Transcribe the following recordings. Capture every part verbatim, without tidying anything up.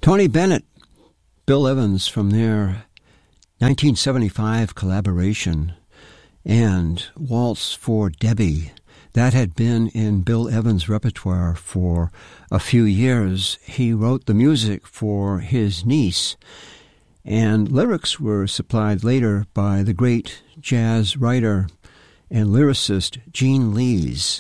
Tony Bennett, Bill Evans from their nineteen seventy-five collaboration, and Waltz for Debbie. That had been in Bill Evans' repertoire for a few years. He wrote the music for his niece, and lyrics were supplied later by the great jazz writer and lyricist Gene Lees.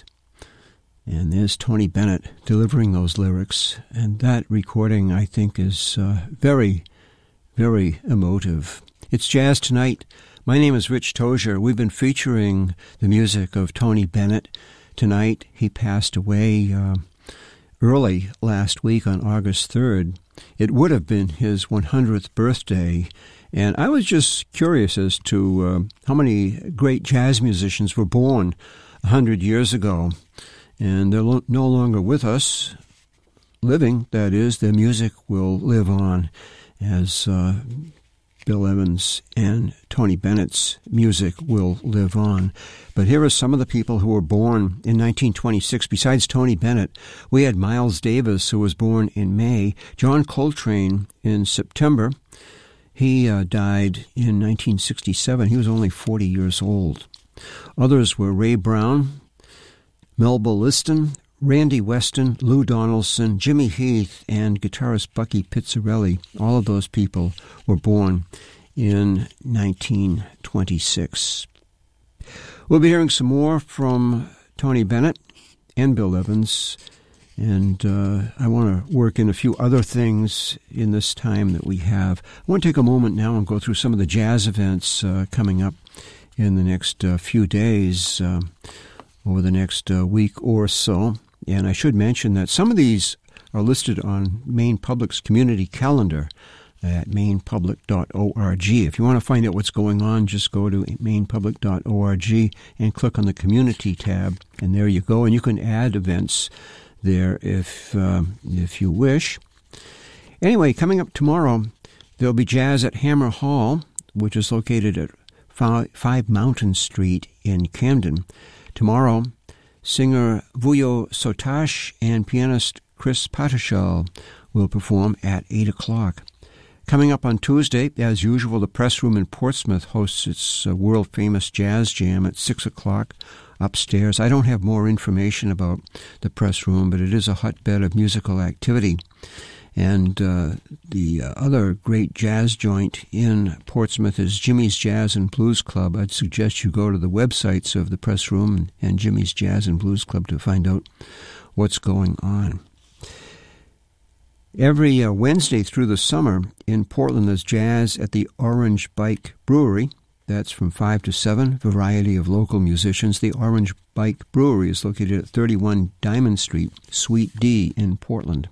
And there's Tony Bennett delivering those lyrics. And that recording, I think, is uh, very, very emotive. It's Jazz Tonight. My name is Rich Tozier. We've been featuring the music of Tony Bennett tonight. He passed away uh, early last week on August third. It would have been his one hundredth birthday. And I was just curious as to uh, how many great jazz musicians were born one hundred years ago. And they're lo- no longer with us, living, that is. Their music will live on as uh, Bill Evans and Tony Bennett's music will live on. But here are some of the people who were born in nineteen twenty-six. Besides Tony Bennett, we had Miles Davis, who was born in May, John Coltrane in September. He uh, died in nineteen sixty-seven. He was only forty years old. Others were Ray Brown, Melba Liston, Randy Weston, Lou Donaldson, Jimmy Heath, and guitarist Bucky Pizzarelli. All of those people were born in nineteen twenty-six. We'll be hearing some more from Tony Bennett and Bill Evans, and uh, I want to work in a few other things in this time that we have. I want to take a moment now and go through some of the jazz events uh, coming up in the next uh, few days. Uh, over the next uh, week or so. And I should mention that some of these are listed on Maine Public's community calendar at maine public dot org. If you want to find out what's going on, just go to maine public dot org and click on the community tab, and there you go. And you can add events there if uh, if you wish. Anyway, coming up tomorrow, there'll be jazz at Hammer Hall, which is located at five Mountain Street in Camden. Tomorrow, singer Vuyo Sotash and pianist Chris Patashal will perform at eight o'clock. Coming up on Tuesday, as usual, the Press Room in Portsmouth hosts its uh, world-famous jazz jam at six o'clock upstairs. I don't have more information about the Press Room, but it is a hotbed of musical activity. And uh, the uh, other great jazz joint in Portsmouth is Jimmy's Jazz and Blues Club. I'd suggest you go to the websites of the Press Room and Jimmy's Jazz and Blues Club to find out what's going on. Every uh, Wednesday through the summer in Portland, there's jazz at the Orange Bike Brewery. That's from five to seven, variety of local musicians. The Orange Bike Brewery is located at thirty-one Diamond Street, Suite D in Portland.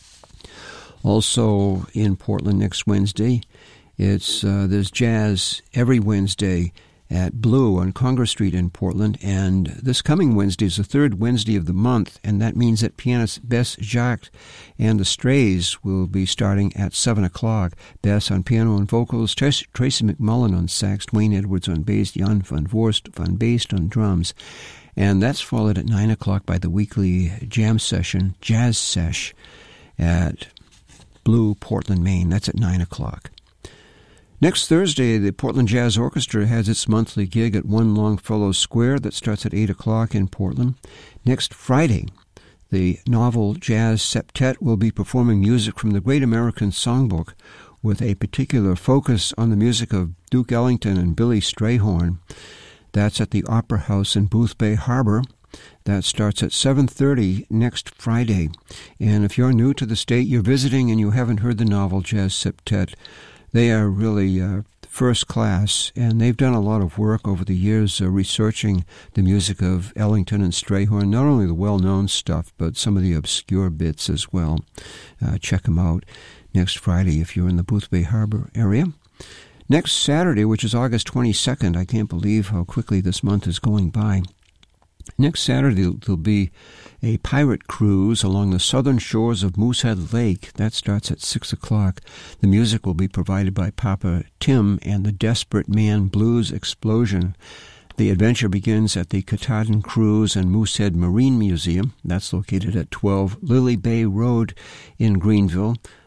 Also in Portland next Wednesday, it's uh, there's jazz every Wednesday at Blue on Congress Street in Portland, and this coming Wednesday is the third Wednesday of the month, and that means that pianist Bess Jacques and the Strays will be starting at seven o'clock. Bess on piano and vocals, Tracy, Tracy McMullen on sax, Dwayne Edwards on bass, Jan van Voorst van Beest on drums, and that's followed at nine o'clock by the weekly jam session, Jazz Sesh, at Blue, Portland, Maine. That's at nine o'clock. Next Thursday, the Portland Jazz Orchestra has its monthly gig at One Longfellow Square that starts at eight o'clock in Portland. Next Friday, the Novel Jazz Septet will be performing music from the Great American Songbook with a particular focus on the music of Duke Ellington and Billy Strayhorn. That's at the Opera House in Boothbay Harbor. That starts at seven thirty next Friday. And if you're new to the state, you're visiting and you haven't heard the Novel Jazz Septet, they are really uh, first class, and they've done a lot of work over the years uh, researching the music of Ellington and Strayhorn, not only the well-known stuff, but some of the obscure bits as well. Uh, check them out next Friday if you're in the Boothbay Harbor area. Next Saturday, which is August twenty-second, I can't believe how quickly this month is going by. Next Saturday, there'll be a pirate cruise along the southern shores of Moosehead Lake. That starts at six o'clock. The music will be provided by Papa Tim and the Desperate Man Blues Explosion. The adventure begins at the Katahdin Cruise and Moosehead Marine Museum. That's located at twelve Lily Bay Road in Greenville.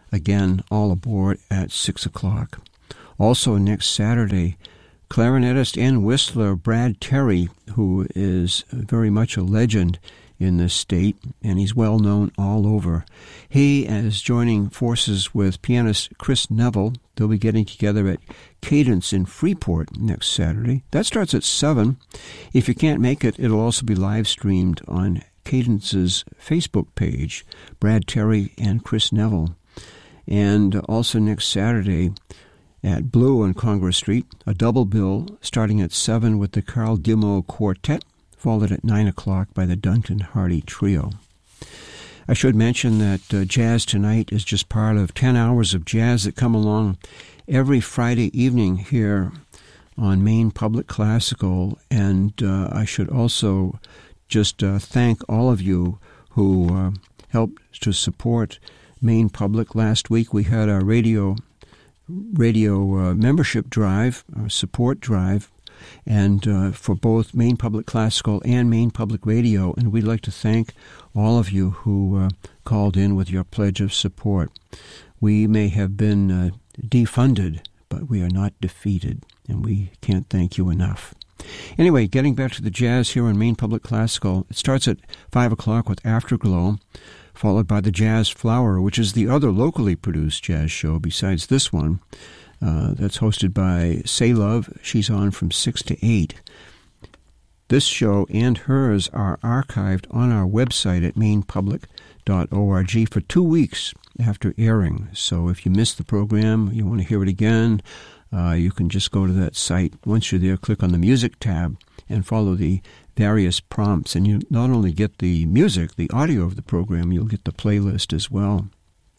Again, all aboard at six o'clock. Also next Saturday, clarinetist and whistler Brad Terry, who is very much a legend in this state, and he's well known all over. He is joining forces with pianist Chris Neville. They'll be getting together at Cadence in Freeport next Saturday. That starts at seven. If you can't make it, it'll also be live streamed on Cadence's Facebook page, Brad Terry and Chris Neville. And also next Saturday at Blue on Congress Street, a double bill starting at seven with the Carl Dimo Quartet, followed at nine o'clock by the Duncan Hardy Trio. I should mention that uh, Jazz Tonight is just part of ten hours of jazz that come along every Friday evening here on Maine Public Classical, and uh, I should also just uh, thank all of you who uh, helped to support Maine Public. Last week we had our radio radio uh, membership drive, our support drive, and uh, for both Maine Public Classical and Maine Public Radio, and we'd like to thank all of you who uh, called in with your pledge of support. We may have been uh, defunded, but we are not defeated, and we can't thank you enough. Anyway, getting back to the jazz here on Maine Public Classical, it starts at five o'clock with Afterglow, followed by the Jazz Flower, which is the other locally produced jazz show besides this one. Uh, that's hosted by Say Love. She's on from six to eight. This show and hers are archived on our website at maine public dot org for two weeks after airing. So if you missed the program, you want to hear it again, uh, you can just go to that site. Once you're there, click on the Music tab and follow the various prompts. And you not only get the music, the audio of the program, you'll get the playlist as well.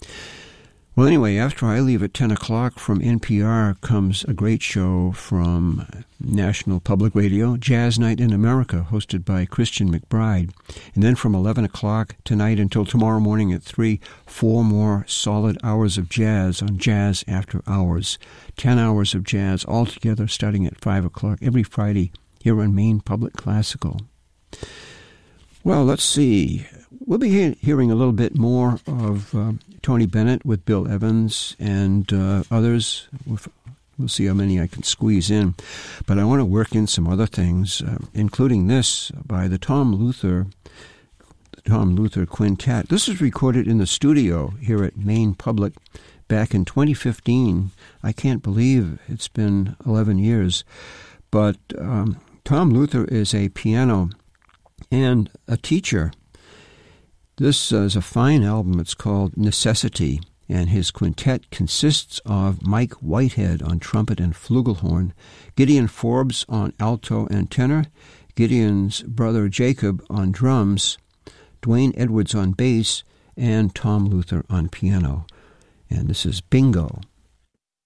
Well, anyway, after I leave at ten o'clock from N P R comes a great show from National Public Radio, Jazz Night in America, hosted by Christian McBride. And then from eleven o'clock tonight until tomorrow morning at three, four more solid hours of jazz on Jazz After Hours. Ten hours of jazz altogether starting at five o'clock every Friday here on Maine Public Classical. Well, let's see. We'll be he- hearing a little bit more of uh, Tony Bennett with Bill Evans and uh, others. We'll see how many I can squeeze in. But I want to work in some other things, uh, including this by the Tom Luther Tom Luther Quintet. This was recorded in the studio here at Maine Public back in twenty fifteen. I can't believe it's been eleven years. But um, Tom Luther is a piano and a teacher. This uh, is a fine album. It's called Necessity, and his quintet consists of Mike Whitehead on trumpet and flugelhorn, Gideon Forbes on alto and tenor, Gideon's brother Jacob on drums, Dwayne Edwards on bass, and Tom Luther on piano. And this is Bingo.